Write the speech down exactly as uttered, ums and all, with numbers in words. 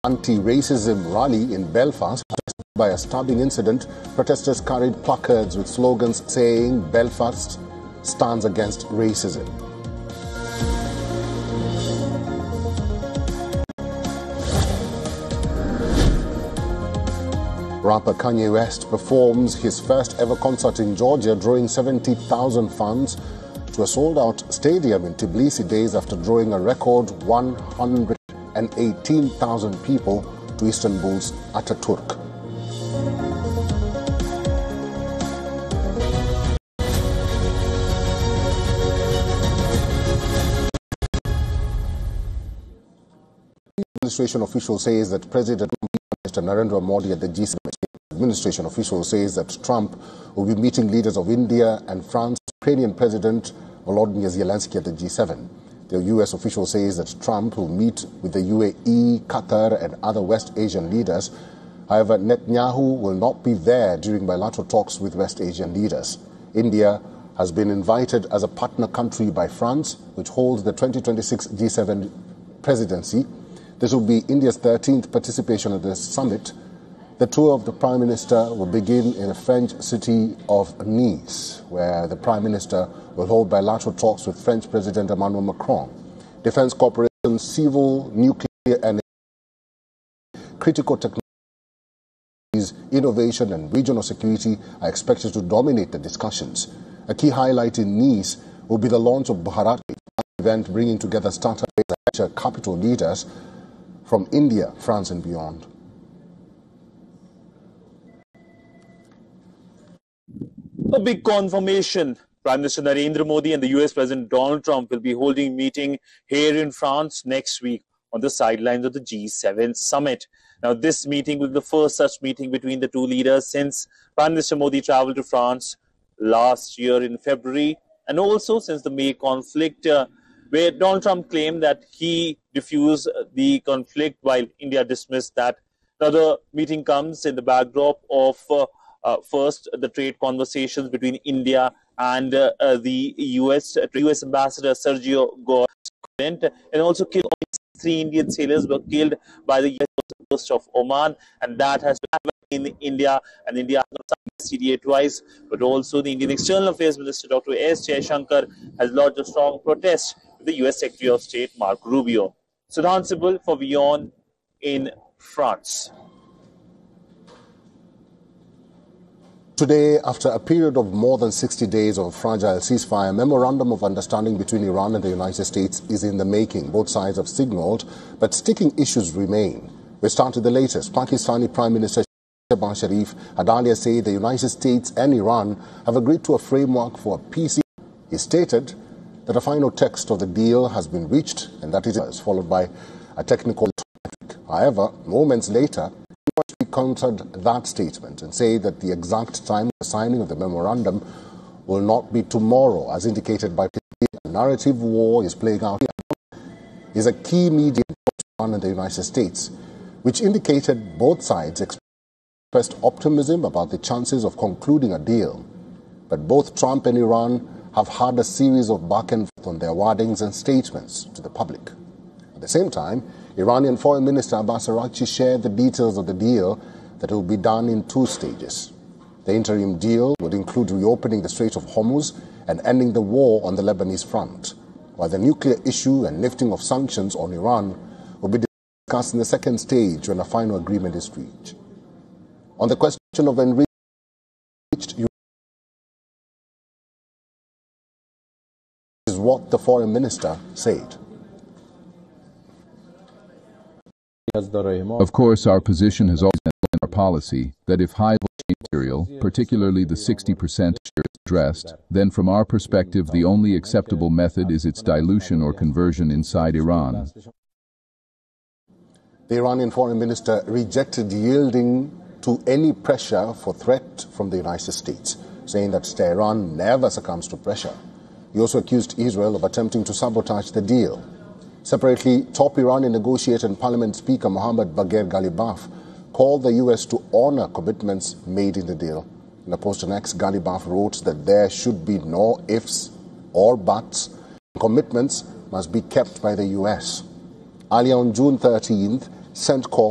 anti-racism rally in Belfast by a stabbing incident. Protesters carried placards with slogans saying Belfast stands against racism. Rapper Kanye West performs his first ever concert in Georgia, drawing seventy thousand fans to a sold-out stadium in Tbilisi days after drawing a record one hundred eighteen thousand people to Istanbul's Ataturk. Administration official says that President Mister Narendra Modi at the G seven administration official says that Trump will be meeting leaders of India and France, Ukrainian President Volodymyr Zelensky at the G seven. The U S official says that Trump will meet with the U A E, Qatar and other West Asian leaders. However, Netanyahu will not be there during bilateral talks with West Asian leaders. India has been invited as a partner country by France, which holds the twenty twenty-six G seven presidency. This will be India's thirteenth participation at the summit. The tour of the Prime Minister will begin in the French city of Nice, where the Prime Minister will hold bilateral talks with French President Emmanuel Macron. Defense cooperation, civil, nuclear and critical technologies, innovation and regional security are expected to dominate the discussions. A key highlight in Nice will be the launch of Bharat, an event bringing together startup and capital leaders from India, France and beyond. A big confirmation. Prime Minister Narendra Modi and the U S President Donald Trump will be holding a meeting here in France next week on the sidelines of the G seven summit. Now, this meeting will be the first such meeting between the two leaders since Prime Minister Modi traveled to France last year in February, and also since the May conflict, uh, where Donald Trump claimed that he diffused the conflict while India dismissed that. Now, the meeting comes in the backdrop of uh, Uh, first, the trade conversations between India and uh, uh, the U S uh, U S Ambassador Sergio Gorent, and also killed three Indian sailors were killed by the U S coast of Oman, and that has happened in India, and India has not signed the C D A twice, but also the Indian External Affairs Minister Doctor S. Jaishankar has lodged a strong protest with the U S Secretary of State Marco Rubio. Sudhan Sibul for WION in France. Today, after a period of more than sixty days of a fragile ceasefire, a memorandum of understanding between Iran and the United States is in the making. Both sides have signaled, but sticking issues remain. We start with the latest. Pakistani Prime Minister Shehbaz Sharif had earlier said the United States and Iran have agreed to a framework for a peace. He stated that a final text of the deal has been reached and that it is followed by a technical topic. However, moments later, he countered that statement and said that the exact time of the signing of the memorandum will not be tomorrow, as indicated by a narrative war is playing out here. Is a key medium for Iran and the United States, which indicated both sides expressed optimism about the chances of concluding a deal. But both Trump and Iran have had a series of back and forth on their wordings and statements to the public. At the same time, Iranian Foreign Minister Abbas Araghchi shared the details of the deal that will be done in two stages. The interim deal would include reopening the Strait of Hormuz and ending the war on the Lebanese front, while the nuclear issue and lifting of sanctions on Iran will be discussed in the second stage when a final agreement is reached. On the question of enriched uranium, is what the Foreign Minister said. Of course, our position has always been in our policy that if high-voltage material, particularly the sixty percent share, is addressed, then from our perspective the only acceptable method is its dilution or conversion inside Iran. The Iranian Foreign Minister rejected yielding to any pressure for threat from the United States, saying that Tehran never succumbs to pressure. He also accused Israel of attempting to sabotage the deal. Separately, top Iranian negotiator and Parliament Speaker Mohammad Bagher Ghalibaf called the U S to honor commitments made in the deal. In a post on X, Ghalibaf wrote that there should be no ifs or buts. Commitments must be kept by the U S. Earlier on June thirteenth, sent call